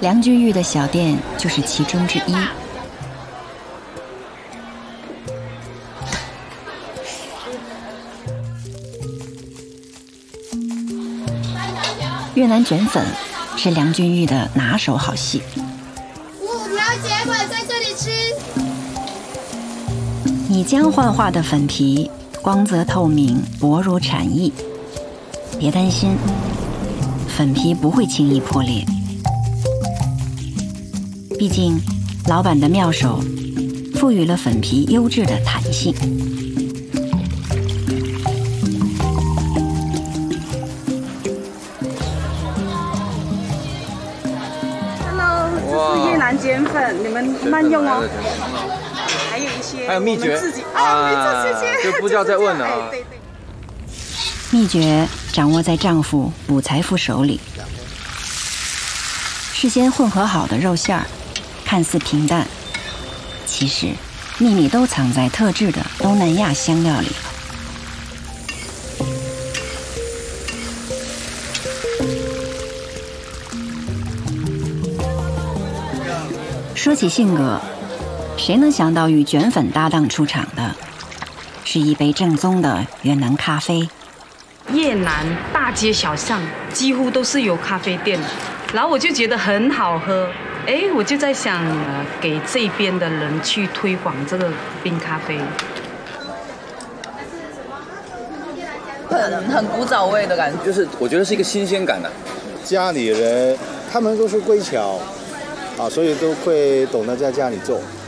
梁君玉的小店就是其中之一。越南卷粉是梁君玉的拿手好戏。 5条铁粉在这里吃。 拟浆幻化的粉皮，光泽透明，薄如蝉翼。别担心，粉皮不会轻易破裂。毕竟，老板的妙手赋予了粉皮优质的弹性。 Hello， 这是越南卷粉，你们慢用哦。还有一些， 还有秘诀自己啊，谢谢。 就不叫再问了啊。 对。 秘诀掌握在丈夫卜财富手里。事先混合好的肉馅儿，看似平淡，其实秘密都藏在特制的东南亚香料里了。说起性格，谁能想到与卷粉搭档出场的，是一杯正宗的越南咖啡。 越南大街小巷几乎都是有咖啡店，然后我就觉得很好喝，我就在想，给这边的人去推广这个冰咖啡。 很古早味的感觉， 就是我觉得是一个新鲜感的。 家里人他们都是乖巧啊，所以都会懂得在家里做。